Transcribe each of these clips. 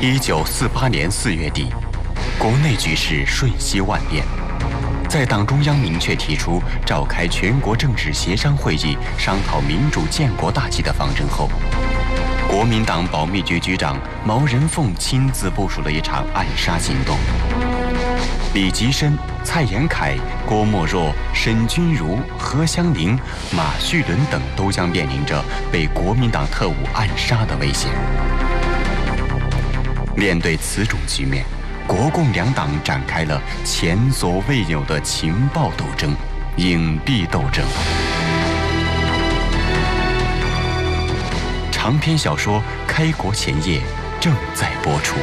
1948年4月底，国内局势瞬息万变。在党中央明确提出召开全国政治协商会议，商讨民主建国大计的方针后，国民党保密局局长毛人凤亲自部署了一场暗杀行动。李吉深、蔡延闿、郭沫若、沈钧儒、何香凝、马叙伦等都将面临着被国民党特务暗杀的危险。面对此种局面，国共两党展开了前所未有的情报斗争、影蔽斗争。长篇小说《开国前夜》正在播出。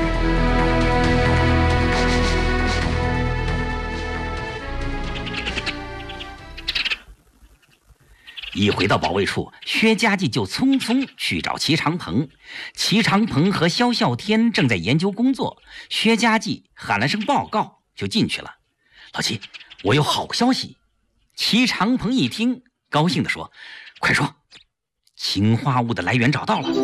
一回到保卫处，薛家继就匆匆去找齐长鹏。齐长鹏和萧啸天正在研究工作，薛家继喊了声报告就进去了。老齐，我有好消息。齐长鹏一听，高兴地说：快说，氰化物的来源找到了。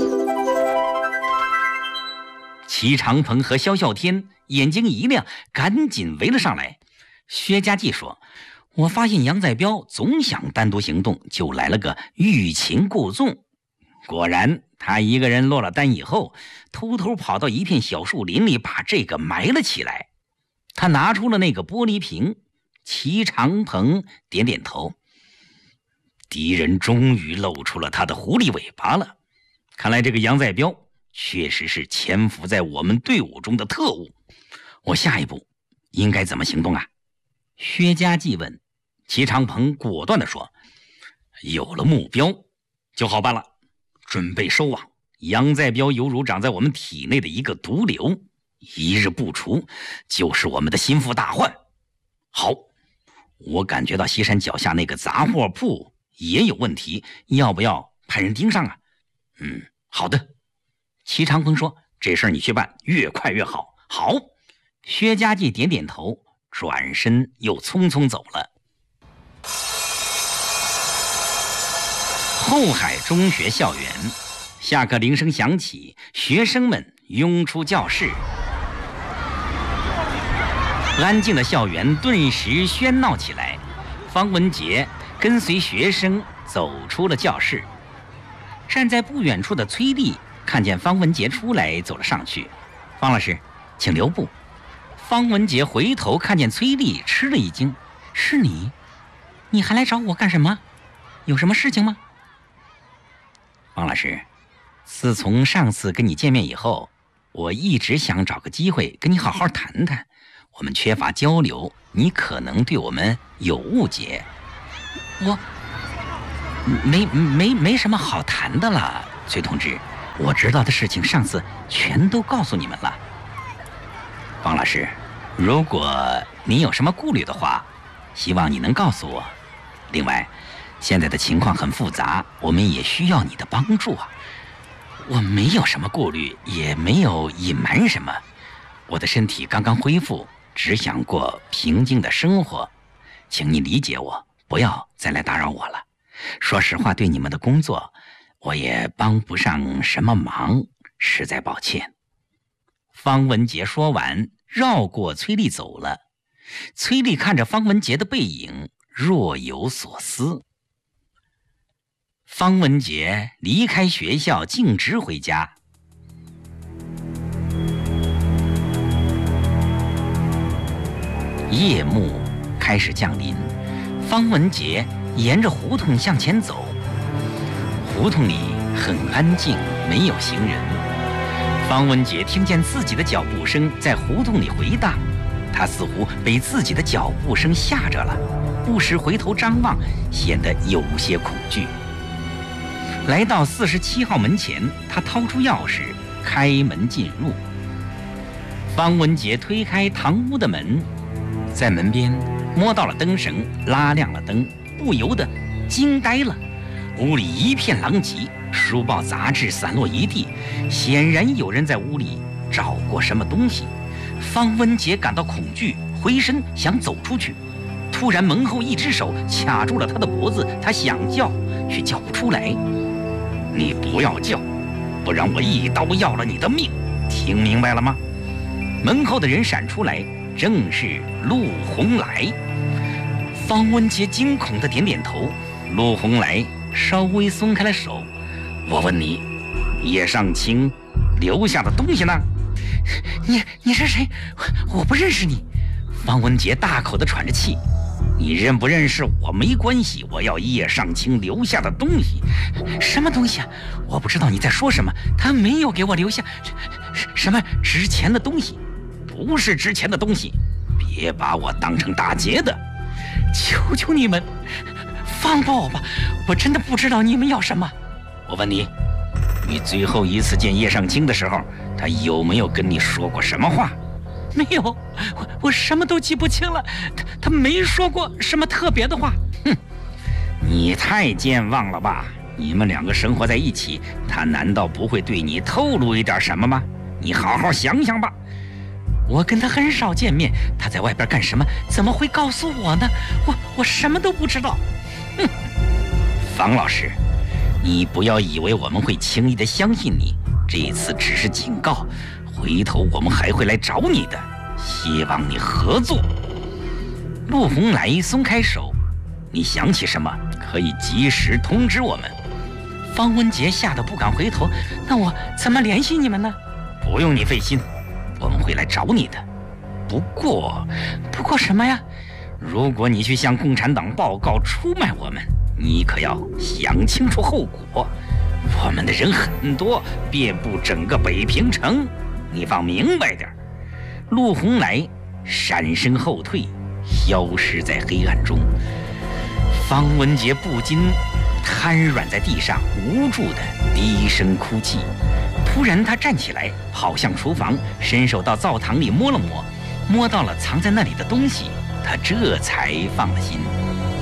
齐长鹏和萧啸天眼睛一亮，赶紧围了上来。薛家继说：我发现杨再彪总想单独行动，就来了个欲擒故纵。果然，他一个人落了单以后，偷偷跑到一片小树林里，把这个埋了起来。他拿出了那个玻璃瓶。齐长鹏点点头。敌人终于露出了他的狐狸尾巴了。看来这个杨再彪确实是潜伏在我们队伍中的特务。我下一步应该怎么行动啊？薛家继问。齐长鹏果断地说：有了目标就好办了，准备收网。杨再彪犹如长在我们体内的一个毒瘤，一日不除就是我们的心腹大患。好，我感觉到西山脚下那个杂货铺也有问题，要不要派人盯上啊？好的。齐长鹏说：这事儿你去办，越快越好。好。薛家继点点头，转身又匆匆走了。后海中学校园，下课铃声响起，学生们涌出教室。安静的校园顿时喧闹起来。方文杰跟随学生走出了教室。站在不远处的崔丽看见方文杰出来，走了上去。方老师，请留步。方文杰回头看见崔丽，吃了一惊：是你？你还来找我干什么？有什么事情吗？方老师，自从上次跟你见面以后，我一直想找个机会跟你好好谈谈。我们缺乏交流，你可能对我们有误解。我没什么好谈的了，崔同志，我知道的事情上次全都告诉你们了。方老师，如果你有什么顾虑的话，希望你能告诉我。另外，现在的情况很复杂，我们也需要你的帮助啊。我没有什么顾虑，也没有隐瞒什么。我的身体刚刚恢复，只想过平静的生活，请你理解我，不要再来打扰我了。说实话，对你们的工作，我也帮不上什么忙，实在抱歉。方文杰说完，绕过崔丽走了。崔丽看着方文杰的背影，若有所思。方文杰离开学校，径直回家。夜幕开始降临，方文杰沿着胡同向前走。胡同里很安静，没有行人。方文杰听见自己的脚步声在胡同里回荡，他似乎被自己的脚步声吓着了，不时回头张望，显得有些恐惧。来到47号门前，他掏出钥匙开门进入。方文杰推开堂屋的门，在门边摸到了灯绳，拉亮了灯，不由得惊呆了。屋里一片狼藉，书报杂志散落一地，显然有人在屋里找过什么东西。方文杰感到恐惧，回身想走出去，突然门后一只手卡住了他的脖子，他想叫却叫不出来。你不要叫，不然我一刀要了你的命！ 听明白了吗？门后的人闪出来，正是陆洪来。方文杰惊恐地点点头，陆洪来稍微松开了手。我问你，叶尚卿留下的东西呢？你是谁？我不认识你。方文杰大口地喘着气。你认不认识我没关系，我要叶尚卿留下的东西。什么东西啊？我不知道你在说什么。他没有给我留下什么值钱的东西，不是值钱的东西。别把我当成打劫的，求求你们放过我吧，我真的不知道你们要什么。我问你，你最后一次见叶尚卿的时候，他有没有跟你说过什么话？没有，我什么都记不清了。他没说过什么特别的话。哼，你太健忘了吧？你们两个生活在一起，他难道不会对你透露一点什么吗？你好好想想吧。我跟他很少见面，他在外边干什么？怎么会告诉我呢？我什么都不知道。哼，方老师，你不要以为我们会轻易的相信你，这次只是警告。回头我们还会来找你的，希望你合作。陆洪来松开手，你想起什么可以及时通知我们。方文杰吓得不敢回头，那我怎么联系你们呢？不用你费心，我们会来找你的。不过什么呀？如果你去向共产党报告出卖我们，你可要想清楚后果。我们的人很多，遍布整个北平城，你放明白点。陆洪来闪身后退，消失在黑暗中。方文杰不禁瘫软在地上，无助地低声哭泣。突然他站起来，跑向厨房，伸手到灶堂里摸了摸，摸到了藏在那里的东西，他这才放了心。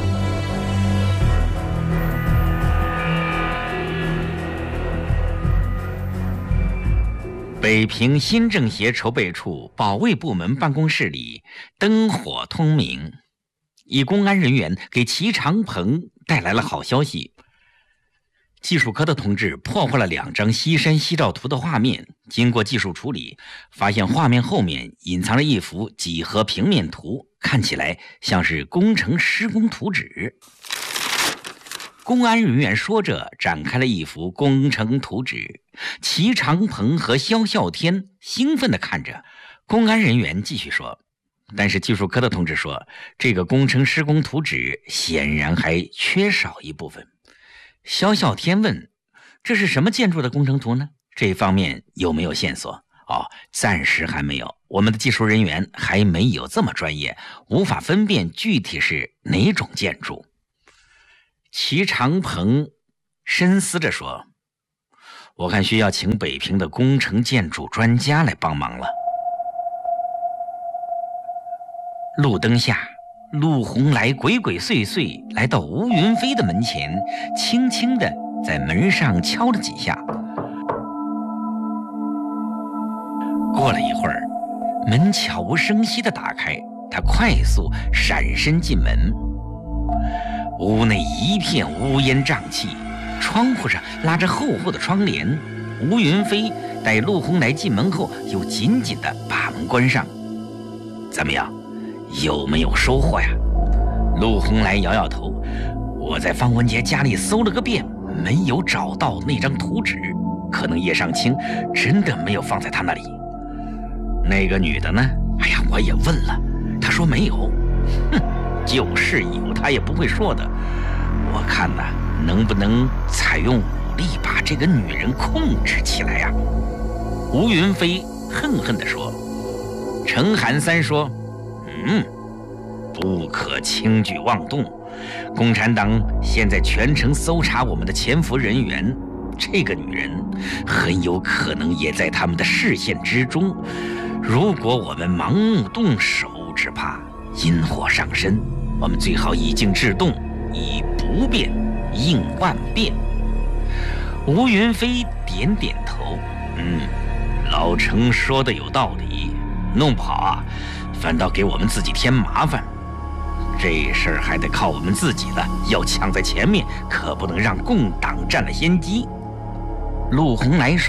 北平新政协筹备处保卫部门办公室里灯火通明，一公安人员给齐长鹏带来了好消息。技术科的同志破获了2张西山西照图的画面，经过技术处理，发现画面后面隐藏了一幅几何平面图，看起来像是工程施工图纸。公安人员说着，展开了一幅工程图纸。齐长鹏和肖啸天兴奋地看着。公安人员继续说，但是技术科的同志说，这个工程施工图纸显然还缺少一部分。肖啸天问，这是什么建筑的工程图呢？这方面有没有线索？暂时还没有，我们的技术人员还没有这么专业，无法分辨具体是哪种建筑。齐长鹏深思着说，我看需要请北平的工程建筑专家来帮忙了。路灯下，陆洪来鬼鬼祟祟来到吴云飞的门前，轻轻地在门上敲了几下。过了一会儿，门悄无声息地打开，他快速闪身进门。屋内一片乌烟瘴气，窗户上拉着厚厚的窗帘。吴云飞待陆洪来进门后，又紧紧地把门关上。怎么样，有没有收获呀？陆洪来摇摇头，我在方文杰家里搜了个遍，没有找到那张图纸，可能叶尚卿真的没有放在他那里。那个女的呢？哎呀，我也问了，她说没有。哼，就是有，她也不会说的。我看呢，能不能采用武力把这个女人控制起来呀？吴云飞恨恨地说。程寒三说，不可轻举妄动。共产党现在全城搜查我们的潜伏人员，这个女人很有可能也在他们的视线之中。如果我们盲目动手，只怕引火上身。我们最好以静制动，以不变应万变。吴云飞点点头，老程说的有道理，弄不好啊，反倒给我们自己添麻烦。这事儿还得靠我们自己了，要抢在前面，可不能让共党占了先机。陆洪来说，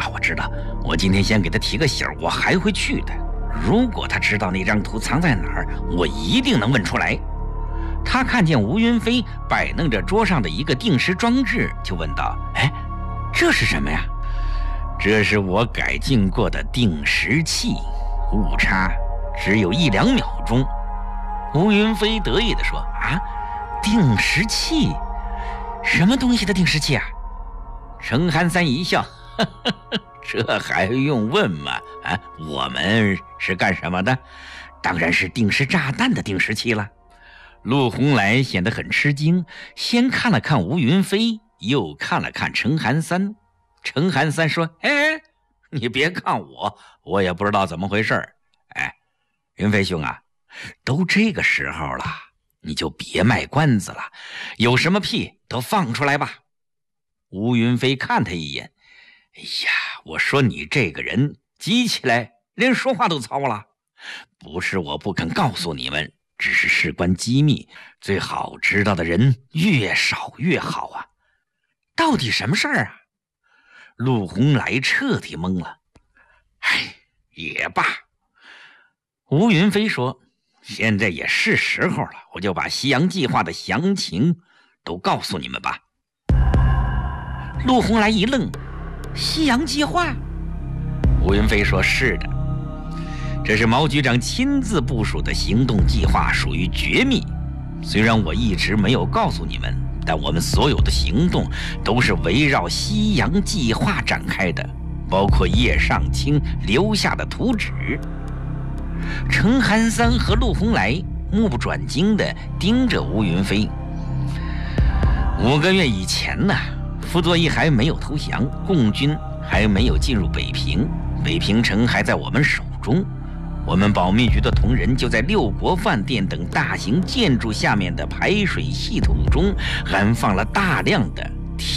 我知道，我今天先给他提个醒，我还会去的。如果他知道那张图藏在哪儿，我一定能问出来。他看见吴云飞摆弄着桌上的一个定时装置，就问道：这是什么呀？这是我改进过的定时器，误差只有1-2秒钟。吴云飞得意地说：定时器？什么东西的定时器啊？程寒三一笑：这还用问吗？我们是干什么的？当然是定时炸弹的定时器了。陆红来显得很吃惊，先看了看吴云飞，又看了看程寒三。程寒三说：你别看我也不知道怎么回事。云飞兄啊，都这个时候了，你就别卖关子了，有什么屁都放出来吧。吴云飞看他一眼：我说你这个人急起来连说话都糙了。不是我不肯告诉你们，只是事关机密，最好知道的人越少越好啊。到底什么事儿啊？陆红来彻底懵了。也罢。吴云飞说：现在也是时候了，我就把西洋计划的详情都告诉你们吧。陆红来一愣：西洋计划？吴云飞说：是的，这是毛局长亲自部署的行动计划，属于绝密。虽然我一直没有告诉你们，但我们所有的行动都是围绕西洋计划展开的，包括叶尚卿留下的图纸。程寒三和陆红来目不转睛地盯着吴云飞。5个月以前呢，傅作义还没有投降，共军还没有进入北平，北平城还在我们手中。我们保密局的同仁就在六国饭店等大型建筑下面的排水系统中安放了大量的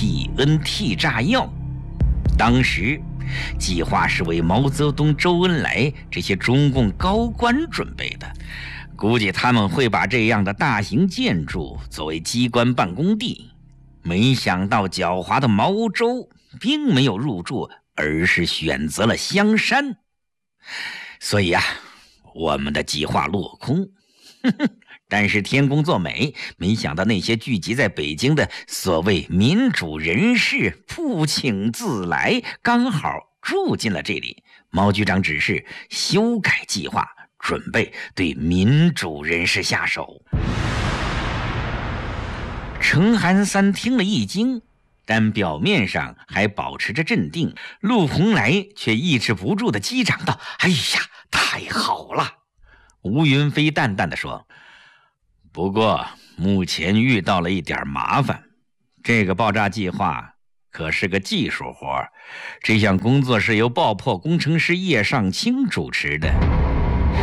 TNT 炸药。当时计划是为毛泽东、周恩来这些中共高官准备的，估计他们会把这样的大型建筑作为机关办公地。没想到狡猾的毛周并没有入住，而是选择了香山。所以我们的计划落空。但是天公作美，没想到那些聚集在北京的所谓民主人士不请自来，刚好住进了这里。毛局长指示修改计划，准备对民主人士下手。程寒三听了一惊，但表面上还保持着镇定。陆红来却抑制不住的击掌道：太好了！吴云飞淡淡的说：不过目前遇到了一点麻烦，这个爆炸计划可是个技术活，这项工作是由爆破工程师叶尚卿主持的。